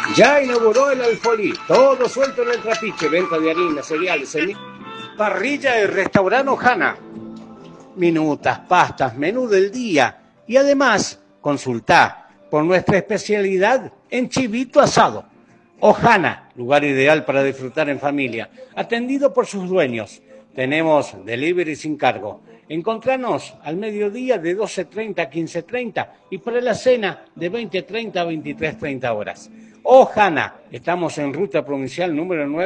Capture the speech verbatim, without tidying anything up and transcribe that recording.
Ya inauguró el Alfolí, todo suelto en el trapiche, venta de harina, cereales, semillas. Parrilla del restaurante Ojana. Minutas, pastas, menú del día y además consultá por nuestra especialidad en chivito asado. Ojana, lugar ideal para disfrutar en familia, atendido por sus dueños. Tenemos delivery sin cargo. Encontranos al mediodía de doce treinta a quince treinta y para la cena de veinte treinta a veintitrés treinta horas. Ojana, estamos en ruta provincial número nueve.